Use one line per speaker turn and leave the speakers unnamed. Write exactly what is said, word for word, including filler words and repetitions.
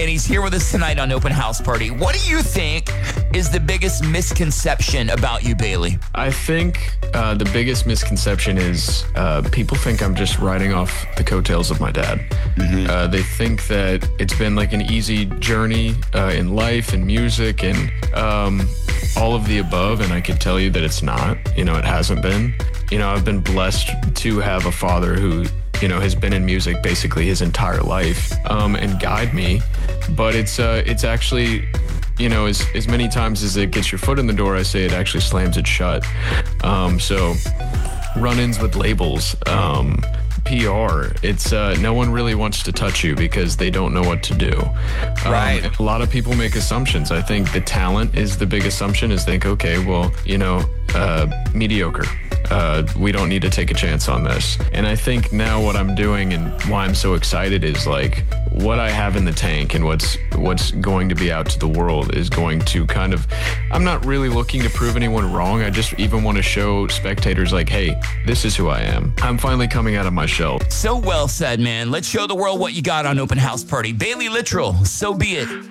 and he's here with us tonight on Open House Party. What do you think is the biggest misconception about you, Bailey?
I think uh, the biggest misconception is uh, people think I'm just riding off the coattails of my dad. Mm-hmm. Uh, they think that it's been like an easy journey uh, in life and music and um, all of the above, and I can tell you that it's not. You know, it hasn't been. You know, I've been blessed to have a father who, you know, has been in music basically his entire life um, and guide me. But it's uh, it's actually, you know, as, as many times as it gets your foot in the door, I say it actually slams it shut. Um, so run-ins with labels, um, P R, it's uh, no one really wants to touch you because they don't know what to do. Um,
Right.
A lot of people make assumptions. I think the talent is the big assumption is think, okay, well, you know, uh, mediocre. Uh, we don't need to take a chance on this. And I think now what I'm doing and why I'm so excited is like what I have in the tank and what's what's going to be out to the world is going to kind of, I'm not really looking to prove anyone wrong. I just even want to show spectators like, hey, this is who I am. I'm finally coming out of my shell.
So well said, man. Let's show the world what you got on Open House Party. Bailey Littrell, so be it.